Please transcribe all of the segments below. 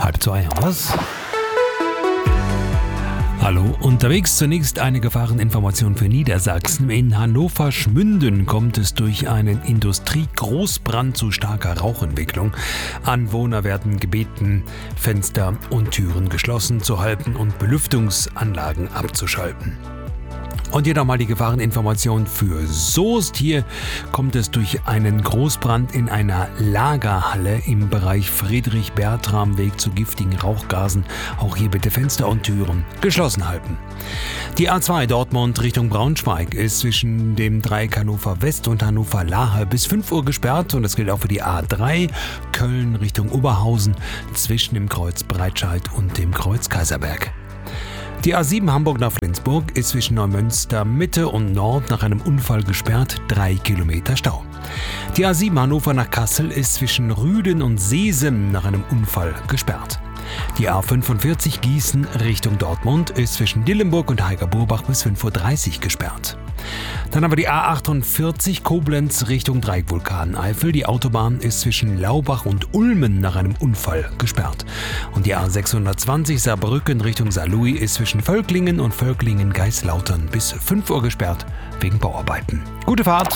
1:30, was? Hallo, unterwegs zunächst eine Gefahreninformation für Niedersachsen. In Hannover-Schmünden kommt es durch einen Industriegroßbrand zu starker Rauchentwicklung. Anwohner werden gebeten, Fenster und Türen geschlossen zu halten und Belüftungsanlagen abzuschalten. Und hier nochmal die Gefahreninformation für Soest. Hier kommt es durch einen Großbrand in einer Lagerhalle im Bereich Friedrich-Bertram-Weg zu giftigen Rauchgasen. Auch hier bitte Fenster und Türen geschlossen halten. Die A2 Dortmund Richtung Braunschweig ist zwischen dem Dreieck Hannover West und Hannover Lahe bis 5 Uhr gesperrt. Und das gilt auch für die A3 Köln Richtung Oberhausen zwischen dem Kreuz Breitscheid und dem Kreuz Kaiserberg. Die A7 Hamburg nach Flensburg ist zwischen Neumünster Mitte und Nord nach einem Unfall gesperrt, 3 Kilometer Stau. Die A7 Hannover nach Kassel ist zwischen Rüden und Seesen nach einem Unfall gesperrt. Die A45 Gießen Richtung Dortmund ist zwischen Dillenburg und Heiger-Burbach bis 5:30 Uhr gesperrt. Dann haben wir die A48 Koblenz Richtung Dreieck Vulkaneifel. Die Autobahn ist zwischen Laubach und Ulmen nach einem Unfall gesperrt. Und die A620 Saarbrücken Richtung Saarlouis ist zwischen Völklingen und Völklingen-Geislautern bis 5 Uhr gesperrt wegen Bauarbeiten. Gute Fahrt!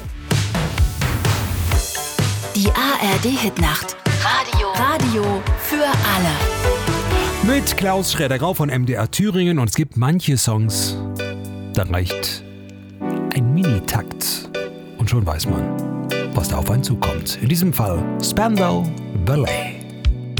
Die ARD-Hitnacht. Radio für alle. Mit Klaus Schräder-Grau von MDR Thüringen. Und es gibt manche Songs, da reicht ein Minitakt und schon weiß man, was da auf einen zukommt. In diesem Fall Spandau Ballet.